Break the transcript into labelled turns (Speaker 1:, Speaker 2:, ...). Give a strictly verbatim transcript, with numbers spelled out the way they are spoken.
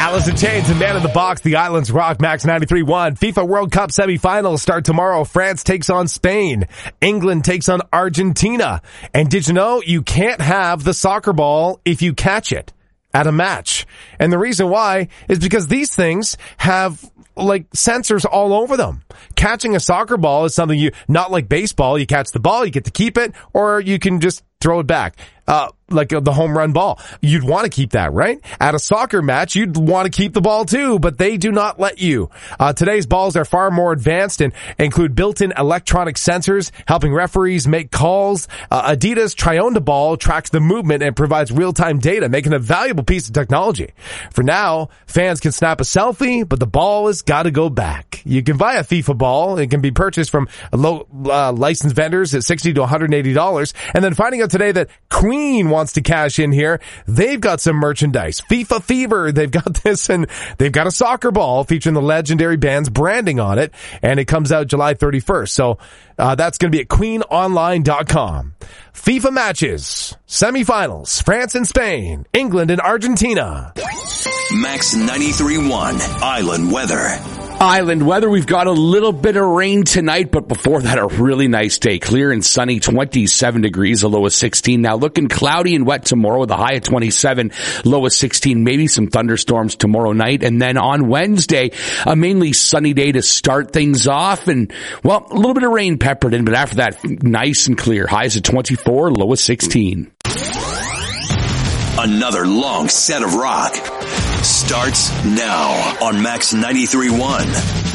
Speaker 1: Alice in Chains and Man in the Box, the Islands Rock, Max ninety-three point one. FIFA World Cup semifinals start tomorrow. France takes on Spain. England takes on Argentina. And did you know you can't have the soccer ball if you catch it at a match? And the reason why is because these things have like sensors all over them. Catching a soccer ball is something you, not like baseball, you catch the ball, you get to keep it, or you can just throw it back. Uh, like uh, the home run ball. You'd want to keep that, right? At a soccer match, you'd want to keep the ball too, but they do not let you. Uh, today's balls are far more advanced and include built-in electronic sensors, helping referees make calls. Uh, Adidas Trionda ball tracks the movement and provides real-time data, making it a valuable piece of technology. For now, fans can snap a selfie, but the ball has got to go back. You can buy a FIFA ball. It can be purchased from low, uh, licensed vendors at sixty to one hundred eighty dollars. And then finding out today that Queen wants to cash in here. They've got some merchandise. FIFA Fever. They've got this, and they've got a soccer ball featuring the legendary band's branding on it. And it comes out July thirty-first. So uh, that's going to be at queen online dot com. FIFA matches, semifinals, France and Spain, England and Argentina.
Speaker 2: Max ninety-three point one, Island Weather.
Speaker 3: Island weather, we've got a little bit of rain tonight, but before that, a really nice day. Clear and sunny, twenty-seven degrees, a low of sixteen. Now looking cloudy and wet tomorrow with a high of twenty-seven, low of sixteen, maybe some thunderstorms tomorrow night. And then on Wednesday, a mainly sunny day to start things off. And, well, a little bit of rain peppered in, but after that, nice and clear. Highs of twenty-four, low of sixteen.
Speaker 2: Another long set of rock starts now on Max ninety-three point one.